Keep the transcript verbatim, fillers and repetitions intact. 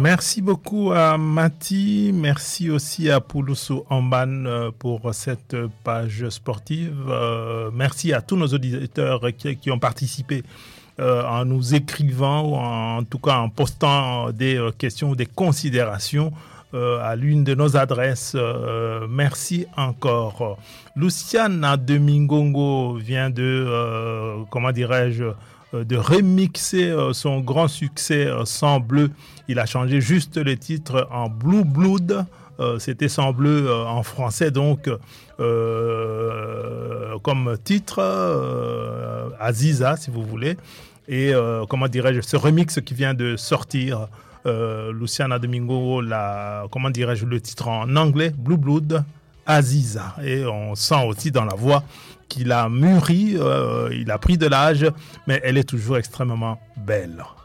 Merci beaucoup à Mati, merci aussi à Poulousou Amban pour cette page sportive. Euh, merci à tous nos auditeurs qui, qui ont participé euh, en nous écrivant ou en, en tout cas en postant des euh, questions ou des considérations euh, à l'une de nos adresses. Euh, merci encore. Luciana de Mingongo vient de, euh, comment dirais-je, de remixer son grand succès Sans Bleu. Il a changé juste le titre en Blue Blood. Euh, c'était Sans Bleu euh, en français, donc euh, comme titre euh, Aziza, si vous voulez. Et euh, comment dirais-je, ce remix qui vient de sortir, euh, Luciana Domingo, la, comment dirais-je, le titre en anglais, Blue Blood, Aziza. Et on sent aussi dans la voix qu'il a mûri, euh, il a pris de l'âge, mais elle est toujours extrêmement belle.